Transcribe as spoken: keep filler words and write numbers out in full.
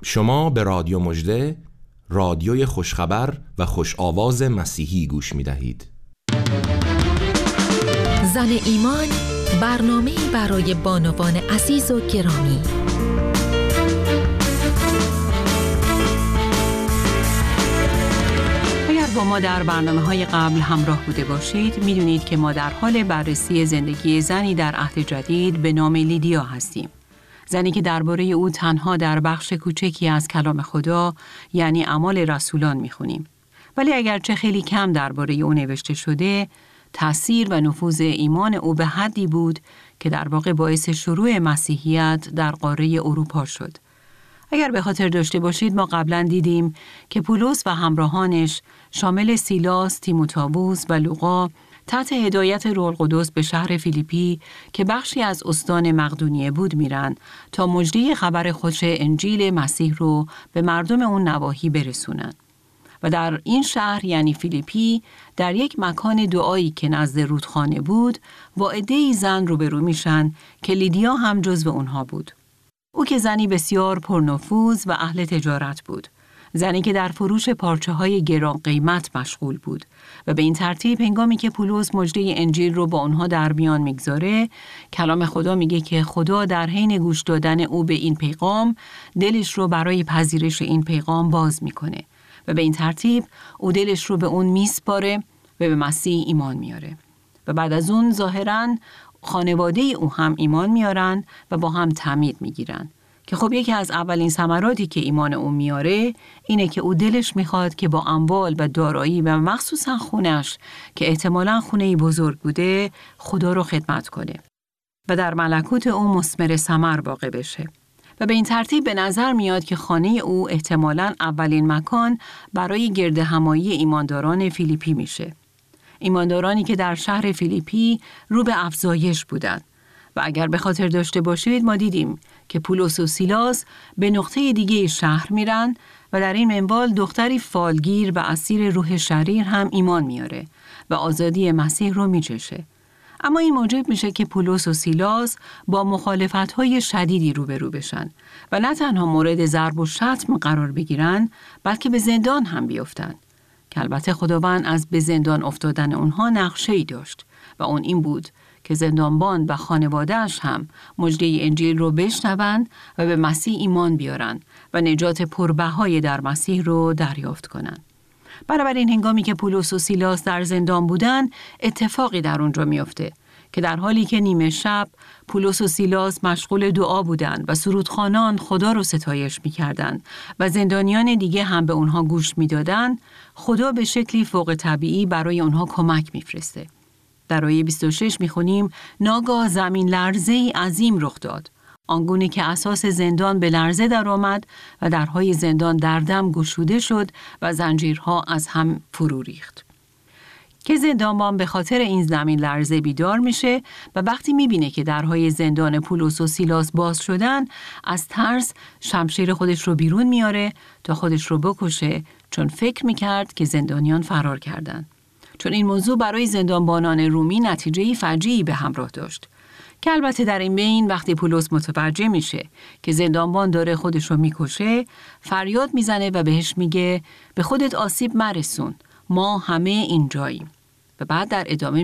شما به رادیو مژده، رادیوی خوشخبر و خوش آواز مسیحی گوش می دهید. زن ایمان، برنامه‌ای برای بانوان عزیز و گرامی. اگر با ما در برنامه‌های قبل همراه بوده باشید، می‌دونید که ما در حال بررسی زندگی زنی در عهد جدید به نام لیدیا هستیم. زنی که درباره او تنها در بخش کوچکی از کلام خدا، یعنی اعمال رسولان می‌خونیم. ولی اگرچه خیلی کم درباره او نوشته شده، تأثیر و نفوذ ایمان او به حدی بود که در واقع باعث شروع مسیحیت در قاره اروپا شد. اگر به خاطر داشته باشید، ما قبلا دیدیم که پولس و همراهانش شامل سیلاس، تیموتائوس و لوقا تحت هدایت روح القدس به شهر فیلیپی که بخشی از استان مقدونیه بود میرن تا مژده خبر خوش انجیل مسیح رو به مردم اون نواحی برسونن. و در این شهر یعنی فیلیپی، در یک مکان دعایی که نزد رودخانه بود، با عده‌ای زن روبرو میشن که لیدیا هم جزو اونها بود. او که زنی بسیار پرنفوذ و اهل تجارت بود. زنی که در فروش پارچه های گران قیمت مشغول بود و به این ترتیب هنگامی که پولس مژده انجیل رو با اونها در میان میگذاره، کلام خدا میگه که خدا در حین گوش دادن او به این پیغام دلش رو برای پذیرش این پیغام باز میکنه و به این ترتیب او دلش رو به اون میسپاره و به مسیح ایمان میاره. و بعد از اون ظاهراً خانواده او هم ایمان میارن و با هم تعمید میگیرن. که خب یکی از اولین ثمراتی که ایمان او میاره اینه که او دلش میخواد که با اموال و دارایی و مخصوصا خونش که احتمالاً خونه بزرگ بوده خدا رو خدمت کنه و در ملکوت او مثمر ثمر واقع بشه. و به این ترتیب به نظر میاد که خانه او احتمالاً اولین مکان برای گرد همایی ایمانداران فیلیپی میشه. ایماندارانی که در شهر فیلیپی رو به افزایش بودند. و اگر به خاطر داشته باشید، ما دیدیم که پولس و سیلاس به نقطه دیگه شهر میرن و در این منوال دختری فالگیر و اسیر روح شریر هم ایمان میاره و آزادی مسیح رو میچشه. اما این موجب میشه که پولس و سیلاس با مخالفت‌های شدیدی روبرو بشن و نه تنها مورد ضرب و شتم قرار بگیرن، بلکه به زندان هم بیفتن. که البته خداوند از به زندان افتادن اونها نقشه‌ای داشت و اون این بود که زندانبان و خانواده‌اش هم مژده انجیل رو بشنوند و به مسیح ایمان بیارن و نجات پربهای در مسیح رو دریافت کنن. بنابراین هنگامی که پولس و سیلاس در زندان بودن، اتفاقی در اونجا میفته که در حالی که نیمه شب پولس و سیلاس مشغول دعا بودند و سرودخوانان خدا رو ستایش می‌کردند و زندانیان دیگه هم به اونها گوش می‌دادند، خدا به شکلی فوق طبیعی برای اونها کمک می‌فرسته. در آیه بیست و شش می‌خونیم: ناگاه زمین لرزه‌ای عظیم رخ داد، آنگونه که اساس زندان به لرزه در آمد و درهای زندان در دم گشوده شد و زنجیرها از هم فرو ریخت. که زندانبان به خاطر این زمین لرزه بیدار میشه و وقتی میبینه که درهای زندان پولس و سیلاس باز شدن، از ترس شمشیر خودش رو بیرون میاره تا خودش رو بکشه، چون فکر میکرد که زندانیان فرار کردن. چون این موضوع برای زندانبانان رومی نتیجه‌ای فجیعی به همراه داشت. که البته در این بین وقتی پولس متوجه میشه که زندانبان داره خودش رو میکشه، فریاد میزنه و بهش میگه به خودت آسیب مرسون، ما همه اینجاییم. و بعد در ادامه